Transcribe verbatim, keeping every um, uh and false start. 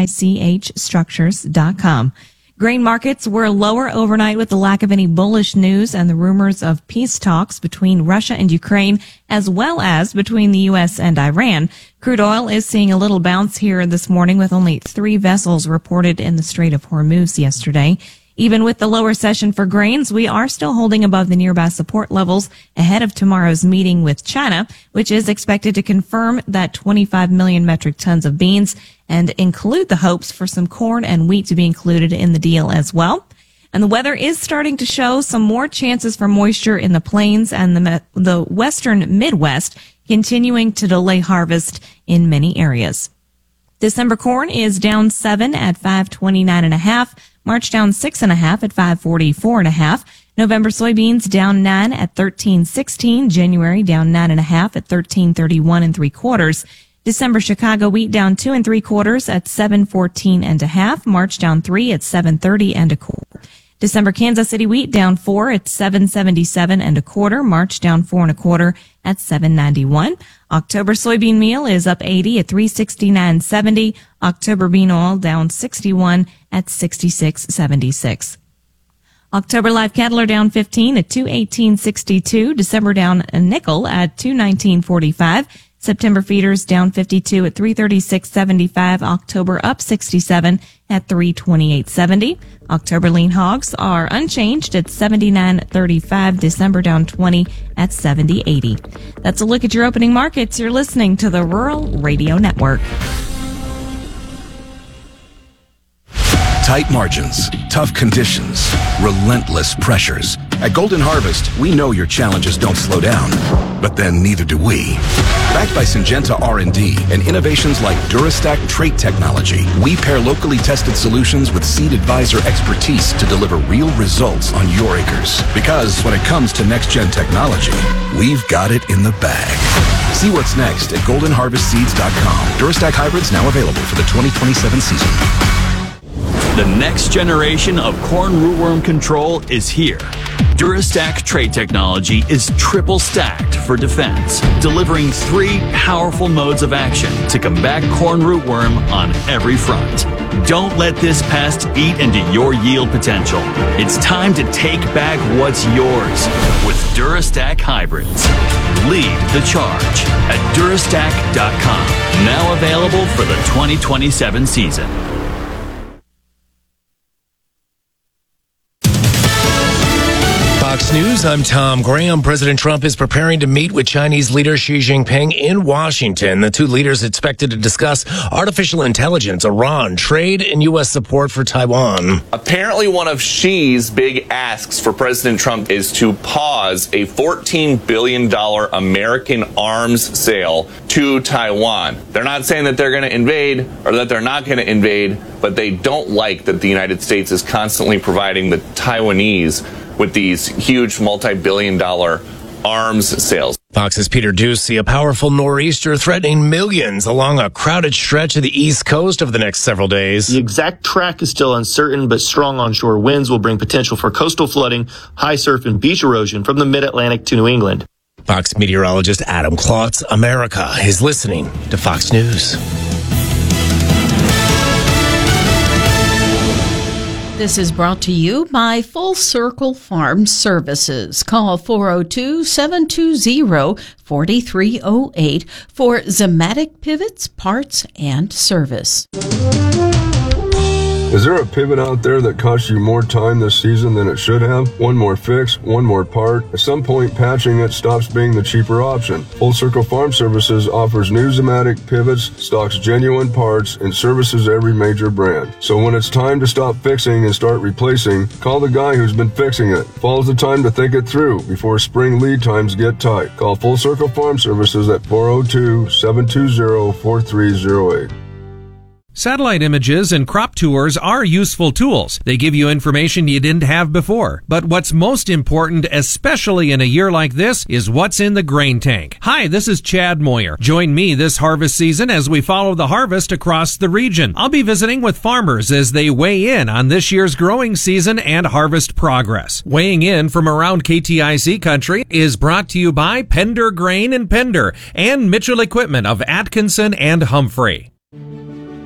C H structures dot com. Grain markets were lower overnight with the lack of any bullish news and the rumors of peace talks between Russia and Ukraine, as well as between the U S and Iran. Crude oil is seeing a little bounce here this morning with only three vessels reported in the Strait of Hormuz yesterday. Even with the lower session for grains, we are still holding above the nearby support levels ahead of tomorrow's meeting with China, which is expected to confirm that twenty-five million metric tons of beans and include the hopes for some corn and wheat to be included in the deal as well. And the weather is starting to show some more chances for moisture in the plains and the, the western Midwest, continuing to delay harvest in many areas. December corn is down seven at five twenty-nine and a half. March down six and a half at five forty-four and a half. November soybeans down nine at thirteen sixteen. January down nine and a half at thirteen thirty-one and three quarters. December Chicago wheat down two and three quarters at seven fourteen and a half. March down three at seven thirty and a quarter. December Kansas City wheat down four at seven seventy-seven and a quarter. March down four and a quarter at seven ninety-one. October soybean meal is up eighty at three sixty-nine seventy. October bean oil down sixty-one at sixty-six seventy-six. October live cattle are down fifteen at two eighteen sixty-two. December down a nickel at two nineteen forty-five. September feeders down fifty-two at three thirty-six seventy-five. October up sixty-seven at three twenty-eight seventy. October lean hogs are unchanged at seventy-nine thirty-five. December down twenty at seventy eighty. That's a look at your opening markets. You're listening to the Rural Radio Network. Tight margins, tough conditions, relentless pressures. At Golden Harvest, we know your challenges don't slow down, but then neither do we. Backed by Syngenta R and D and innovations like Durastack trait technology, we pair locally tested solutions with Seed Advisor expertise to deliver real results on your acres. Because when it comes to next-gen technology, we've got it in the bag. See what's next at golden harvest seeds dot com. Durastack hybrids now available for the twenty twenty-seven season. The next generation of corn rootworm control is here. Durastack trait technology is triple stacked for defense, delivering three powerful modes of action to combat corn rootworm on every front. Don't let this pest eat into your yield potential. It's time to take back what's yours with Durastack hybrids. Lead the charge at durastack dot com. Now available for the twenty twenty-seven season. Fox News, I'm Tom Graham. President Trump is preparing to meet with Chinese leader Xi Jinping in Washington. The two leaders expected to discuss artificial intelligence, Iran, trade, and U S support for Taiwan. Apparently, one of Xi's big asks for President Trump is to pause a fourteen billion dollars American arms sale to Taiwan. They're not saying that they're going to invade or that they're not going to invade, but they don't like that the United States is constantly providing the Taiwanese with these huge multi-billion dollar arms sales. Fox's Peter Ducey, a powerful nor'easter threatening millions along a crowded stretch of the East Coast over the next several days. The exact track is still uncertain, but strong onshore winds will bring potential for coastal flooding, high surf, and beach erosion from the mid-Atlantic to New England. Fox meteorologist Adam Klotz, America is listening to Fox News. This is brought to you by Full Circle Farm Services. Call four oh two, seven two zero, four three oh eight for Zematic pivots, parts, and service. Is there a pivot out there that costs you more time this season than it should have? One more fix, one more part. At some point, patching it stops being the cheaper option. Full Circle Farm Services offers new Zematic pivots, stocks genuine parts, and services every major brand. So when it's time to stop fixing and start replacing, call the guy who's been fixing it. Fall's the time to think it through before spring lead times get tight. Call Full Circle Farm Services at four oh two, seven two zero, four three oh eight. Satellite images and crop tours are useful tools. They give you information you didn't have before. But what's most important, especially in a year like this, is what's in the grain tank. Hi, this is Chad Moyer. Join me this harvest season as we follow the harvest across the region. I'll be visiting with farmers as they weigh in on this year's growing season and harvest progress. Weighing in from around K T I C country is brought to you by Pender Grain and Pender and Mitchell Equipment of Atkinson and Humphrey.